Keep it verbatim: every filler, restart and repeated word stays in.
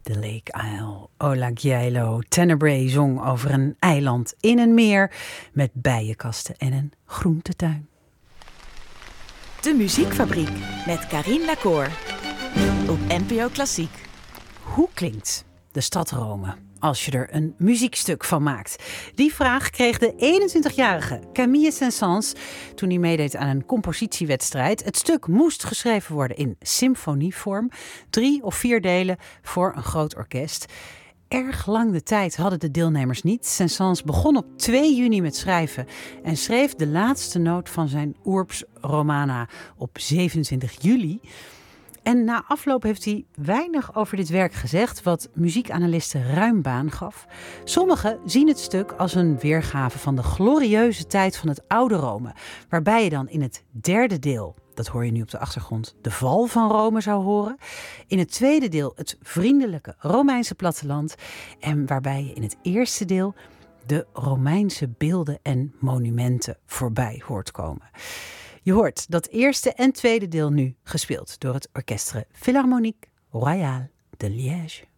The Lake Isle. Ola Gjeilo Tenebrae zong over een eiland in een meer met bijenkasten en een groentetuin. De Muziekfabriek met Carine Lacour op N P O Klassiek. Hoe klinkt de stad Rome als je er een muziekstuk van maakt? Die vraag kreeg de eenentwintigjarige Camille Saint-Saëns toen hij meedeed aan een compositiewedstrijd. Het stuk moest geschreven worden in symfonievorm, drie of vier delen voor een groot orkest. Erg lang de tijd hadden de deelnemers niet. Saint-Saëns begon op twee juni met schrijven en schreef de laatste noot van zijn Urbs Romana op zevenentwintig juli. En na afloop heeft hij weinig over dit werk gezegd, wat muziekanalisten ruim baan gaf. Sommigen zien het stuk als een weergave van de glorieuze tijd van het oude Rome, waarbij je dan in het derde deel, dat hoor je nu op de achtergrond, de val van Rome zou horen. In het tweede deel het vriendelijke Romeinse platteland en waarbij je in het eerste deel de Romeinse beelden en monumenten voorbij hoort komen. Je hoort dat eerste en tweede deel nu gespeeld door het Orchestre Philharmonique Royal de Liège.